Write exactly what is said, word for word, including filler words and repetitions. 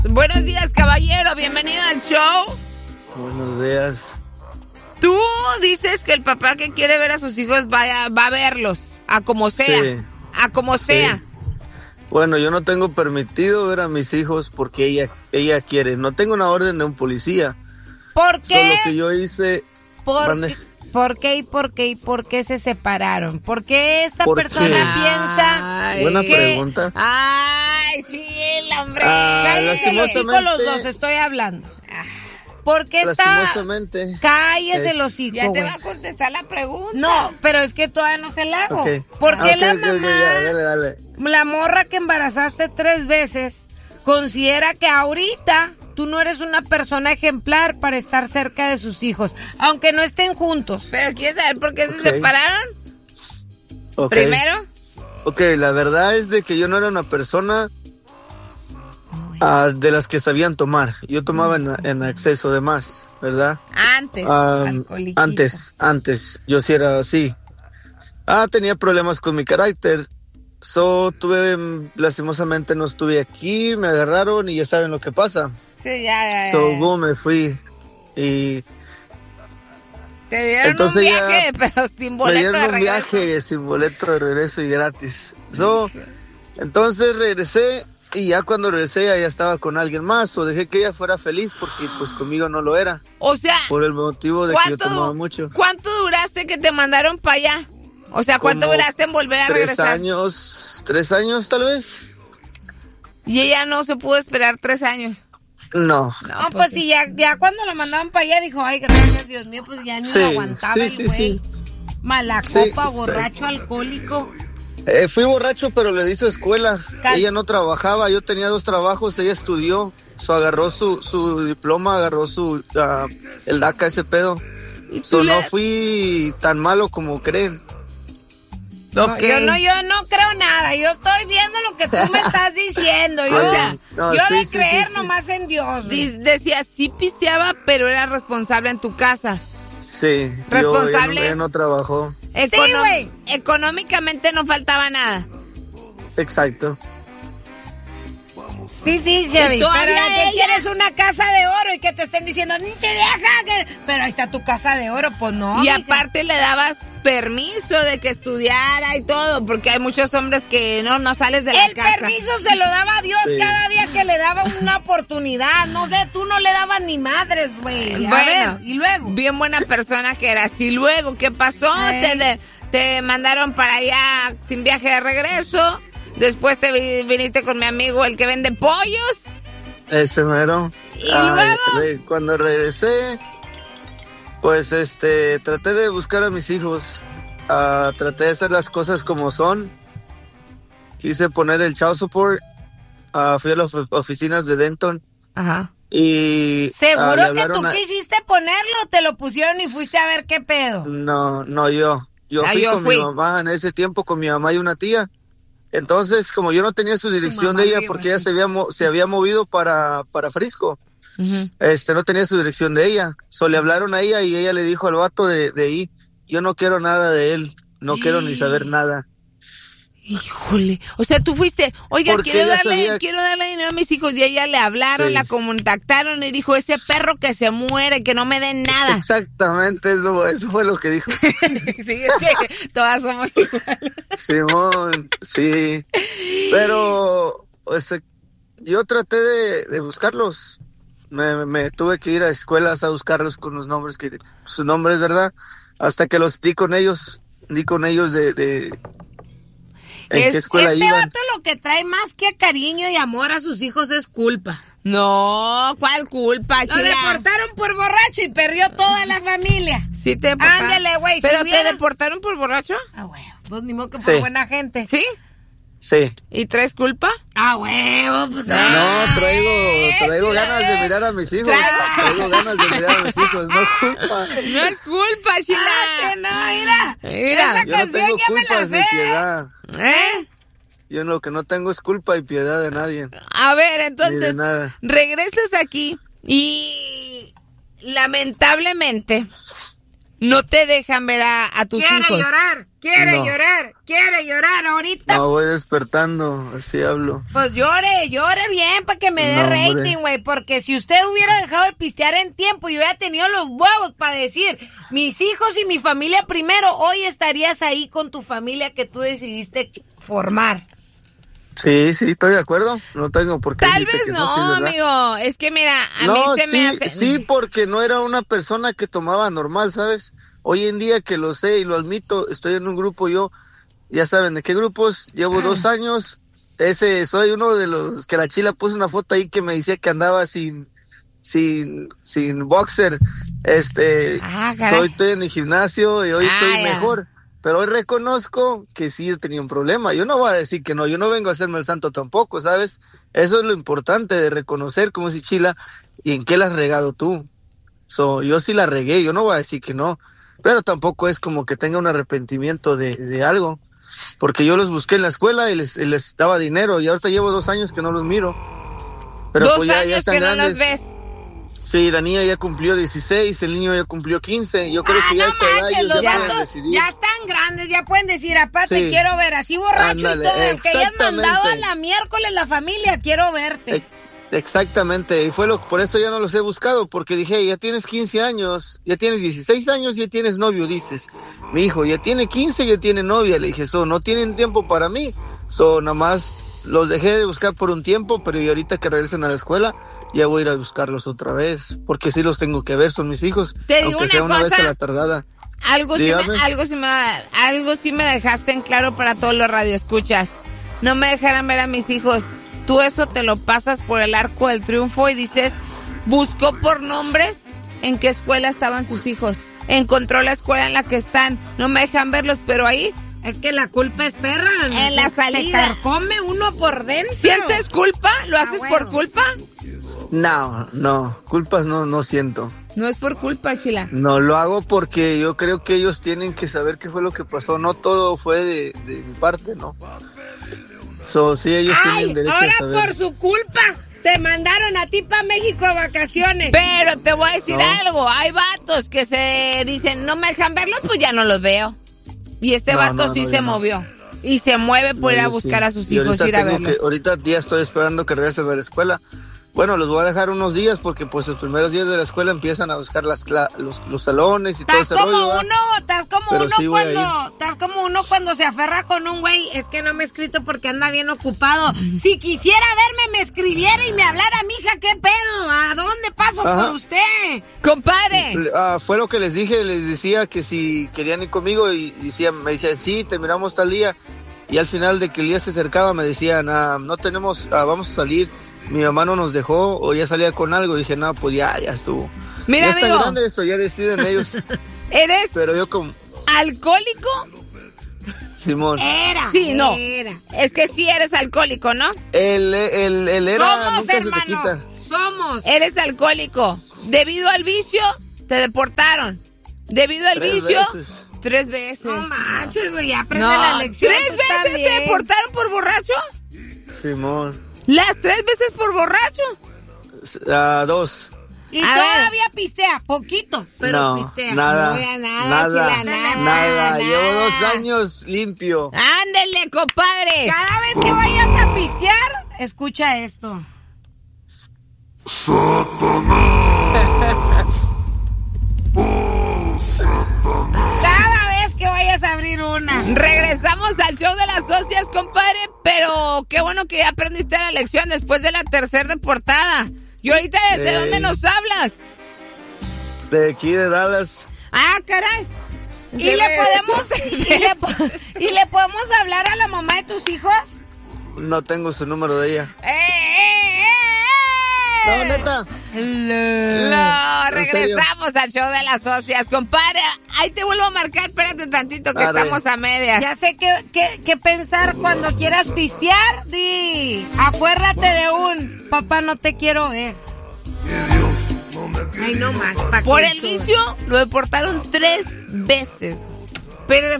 Buenos días, caballero. Bienvenido al show. Buenos días. Tú dices que el papá que quiere ver a sus hijos vaya, va a verlos, a como sea, Sí. a como sea. Sí. Bueno, yo no tengo permitido ver a mis hijos porque ella, ella quiere. No tengo una orden de un policía. ¿Por qué? Solo que yo hice... ¿Por, Mande. ¿Por qué y por qué y por qué se separaron? ¿Por qué esta ¿Por persona qué? piensa? Ay, buena que... pregunta. Ay, sí, el hombre. Ah, Cállense los hijos lastimosamente- los dos, estoy hablando. ¿Por qué está? Lastimosamente. Cállese Es- los hijos. Ya te güey. va a contestar la pregunta. No, pero es que todavía no se la hago. Ok. ¿Por qué Ah, la ok, ok, ok, mamá, ya, dale, dale. la morra que embarazaste tres veces, considera que ahorita tú no eres una persona ejemplar para estar cerca de sus hijos, aunque no estén juntos? Pero ¿quieres saber por qué se Ok. separaron? Ok. Primero, Ok, la verdad es de que yo no era una persona ah, de las que sabían tomar. Yo tomaba en, en exceso de más, ¿verdad? antes. Ah, alcoholiquito. antes, antes, yo sí era así. Ah, tenía problemas con mi carácter. So, tuve, mm, lastimosamente no estuve aquí, me agarraron y ya saben lo que pasa. Sí, ya, ya, ya. So, boom, me fui y Te dieron entonces un ya viaje, pero sin me boleto dieron de un regreso. viaje sin boleto de regreso y gratis. So, entonces regresé y ya cuando regresé ya estaba con alguien más o dejé que ella fuera feliz porque pues conmigo no lo era. O sea, Por el motivo de que yo ¿cuánto, tomaba mucho. ¿cuánto duraste que te mandaron para allá? O sea, ¿cuánto Como duraste en volver a tres regresar? años, tres años tal vez. Y ella no se pudo esperar tres años. No. No, pues sí, ya, ya cuando lo mandaban para allá dijo, ay, gracias, Dios mío, pues ya ni Sí, lo aguantaba sí, el sí, güey. sí. Mala Sí, copa, sí. borracho, alcohólico. Eh, fui borracho, pero le hizo escuela. Cal- Ella no trabajaba, yo tenía dos trabajos, ella estudió. So, agarró su, su diploma, agarró su ah, el D A C A, ese pedo. ¿Y tú So, le- no fui tan malo como creen. No, Ok. yo no, yo no creo nada. Yo estoy viendo lo que tú me estás diciendo. Yo, O sea, no, yo sí, de sí, creer sí, sí. nomás en Dios. güey. Dis- Decía, sí pisteaba, pero era responsable en tu casa. Sí. Responsable. Yo, ella, no, ella no trabajó. Econo- güey. Económicamente no faltaba nada. Exacto. Sí, sí, Chevy. Y Pero todavía que ella- quieres una casa de oro y que te estén diciendo, ni te deja que... Pero ahí está tu casa de oro, pues no. Y mija. aparte le dabas permiso de que estudiara y todo, porque hay muchos hombres que no, no sales de la El casa. permiso se lo daba Dios Sí. cada día que le daba una oportunidad. No sé, tú no le dabas ni madres, güey. A Bueno, ver, y luego. bien buena persona que eras. Y luego, ¿qué pasó? Ey. Te, de- te mandaron para allá sin viaje de regreso. Después te vi- viniste con mi amigo, el que vende pollos. Ese mero. ¿Y Ay, luego? re- Cuando regresé, pues este, traté de buscar a mis hijos. Ah, traté de hacer las cosas como son. Quise poner el child support. Ah, fui a las of- oficinas de Denton Ajá. y... ah, ¿Seguro le que hablaron tú a- quisiste ponerlo? ¿Te lo pusieron y fuiste a ver qué pedo? No, no yo. Yo Ah, fui yo con fui. mi mamá en ese tiempo, con mi mamá y una tía. Entonces, como yo no tenía su dirección mamá de ella, vive porque ella así. se había, mo- se había movido para, para Frisco, este, no tenía su dirección de ella. So, le hablaron a ella y ella le dijo al vato de, de ahí, yo no quiero nada de él, no quiero ni saber nada. Híjole. O sea, tú fuiste, oiga, Porque quiero ella darle, sabía- quiero darle dinero a mis hijos. Y a ella le hablaron, Sí. la contactaron y dijo, ese perro que se muere, que no me den nada. Exactamente, eso, eso fue lo que dijo. Sí, es que todas somos iguales. Simón, sí. Pero, pues, eh, yo traté de, de buscarlos. Me, me tuve que ir a escuelas a buscarlos con los nombres que, sus nombres, ¿verdad? Hasta que los di con ellos, di con ellos de, de en Es- qué escuela Este iban. vato lo que trae más que cariño y amor a sus hijos es culpa. No, ¿cuál culpa, Lo chila? deportaron por borracho y perdió toda la familia. Sí te deportaron. Ándale, güey, si ¿Pero hubiera- te deportaron por borracho? Ah, huevo. Pues ni modo que por Sí. buena gente. ¿Sí? Sí. ¿Y traes culpa? Ah, huevo, pues. No, ah. traigo, traigo sí, ganas la de ves. mirar a mis hijos. Traigo- Traigo ganas de mirar a mis hijos, no culpa. No es culpa, Ah, chila. que no, mira. Mira, Esa Yo no canción tengo ya me la culpas ni sé. piedad. ¿Eh? Yo lo que no tengo es culpa y piedad de nadie. A ver, Ni entonces, de nada. regresas aquí y lamentablemente no te dejan ver a, a tus Quiere hijos. llorar. Quiere No. llorar, quiere llorar ahorita. No, voy despertando, así hablo. Pues llore, llore bien para que me dé No, hombre. rating, güey. Porque si usted hubiera dejado de pistear en tiempo y hubiera tenido los huevos para decir mis hijos y mi familia primero, hoy estarías ahí con tu familia que tú decidiste formar. Sí, sí, estoy de acuerdo. No tengo por qué Tal decirte vez que no, sí, ¿verdad? amigo. Es que mira, a no, mí se sí, me hace... sí, porque no era una persona que tomaba normal, ¿sabes? Hoy en día que lo sé y lo admito, estoy en un grupo yo, ya saben de qué grupos, llevo Ah. dos años, ese, soy uno de los que la chila puso una foto ahí que me decía que andaba sin, sin, sin boxer, este, Ah, caray. soy, estoy en el gimnasio y hoy Ah, estoy ya. mejor. Pero hoy reconozco que sí yo tenía un problema. Yo no voy a decir que no, yo no vengo a hacerme el santo tampoco, ¿sabes? Eso es lo importante de reconocer, como si Chila, y en qué la has regado tú. So, yo sí la regué, yo no voy a decir que no, pero tampoco es como que tenga un arrepentimiento de, de algo, porque yo los busqué en la escuela y les, y les daba dinero, y ahorita llevo dos años que no los miro. Pero Dos pues ya, ya años están que no grandes. los ves. Sí, la niña ya cumplió dieciséis, el niño ya cumplió quince, yo creo Ah, que ya no a esa edad manches, ellos los ya pueden vatos decidir. ya están grandes, ya pueden decir, apá, te Sí. quiero ver, así borracho Ándale, y todo, que hayas exactamente. mandado a la miércoles la familia, quiero verte. Eh, Exactamente, y fue lo por eso ya no los he buscado, porque dije, ya tienes quince años, ya tienes dieciséis años, ya tienes novio, dices. Mi hijo ya tiene quince, ya tiene novia, le dije, so, no tienen tiempo para mí, so, nada más los dejé de buscar por un tiempo, pero y ahorita que regresen a la escuela, ya voy a ir a buscarlos otra vez, porque sí los tengo que ver, son mis hijos, Te digo aunque sea una una vez cosa. a la tardada. Algo sí, Dígame. me, algo, sí me, algo sí me dejaste en claro para todos los radioescuchas. No me dejaran ver a mis hijos. Tú eso te lo pasas por el arco del triunfo y dices, buscó por nombres en qué escuela estaban sus hijos. Encontró la escuela en la que están. No me dejan verlos, pero ahí, Es que la culpa es perra. En la se- salida. Se carcome uno por dentro. ¿sientes culpa? ¿Lo haces bueno. por culpa? No, no, culpas no, no siento. No es por culpa, Chila. No, lo hago porque yo creo que ellos tienen que saber qué fue lo que pasó. No todo fue de, de mi parte, ¿no? So, sí, ellos Ay, tienen derecho ahora a saber. por su culpa te mandaron a ti para México a vacaciones. Pero te voy a decir No. algo. Hay vatos que se dicen, no me dejan verlos, pues ya no los veo. Y este No, vato no, sí no, se yo no. movió. Y se mueve por No, ir a yo buscar sí. a sus Y hijos, ahorita ir a tengo verlos. que- ahorita ya estoy esperando que regresen de la escuela. Bueno, los voy a dejar unos días porque pues los primeros días de la escuela empiezan a buscar las cla- los, los salones y todo Estás ese como rollo. ¿verdad? uno, estás como Pero uno sí voy a cuando, estás como uno cuando se aferra con un güey, es que no me he escrito porque anda bien ocupado. Si quisiera verme, me escribiera y me hablara, mija, ¿qué pedo? ¿A dónde paso Ajá. por usted? ¡Compadre! Ah, fue lo que les dije, les decía que si querían ir conmigo y decían, me decían, sí, te miramos tal día. Y al final de que el día se acercaba me decían, ah, no tenemos, ah, vamos a salir, mi mamá no nos dejó o ya salía con algo. Y dije, no, pues ya, ya estuvo. Mira, ya está amigo. grande eso, ya deciden ellos. ¿Eres Pero yo como, alcohólico? Simón, Era. Sí, no. Era. Es que sí eres alcohólico, ¿no? él, él, él era, Somos, nunca se te hermano. quita. Somos. Eres alcohólico. Debido al vicio, te deportaron. Debido al Tres vicio, veces. tres veces. No manches, güey, ya aprende No, la lección. ¿tres tú veces te también. deportaron por borracho? Simón, ¿Las tres veces por borracho? ah, dos. Y A todavía pistea, poquito, pero no, pistea. nada, No voy a nada, nada, Sheila, nada, nada. Llevo nada. dos años limpio. Ándele, compadre. Cada vez que vayas a pistear, escucha esto. Cada vez que vayas a abrir una. Regresamos al show de las socias, compadre, pero qué bueno que ya aprendiste la lección después de la tercera deportada. Y ahorita, ¿desde Ey. dónde nos hablas? De aquí de Dallas. Ah, caray. ¿Y le, podemos, y, le, po- ¿Y le podemos hablar a la mamá de tus hijos? No tengo su número de ella. ¡Eh, eh, eh, No, eh! neta. No, ¿En regresamos al show de las socias, compadre. Ahí te vuelvo a marcar, espérate tantito que Arre. estamos a medias. Ya sé qué que, que pensar cuando quieras pistear, di. Acuérdate de un papá, no te quiero ver. Ay, no más. ¿pa' Por qué el tú? vicio lo deportaron tres veces. Pero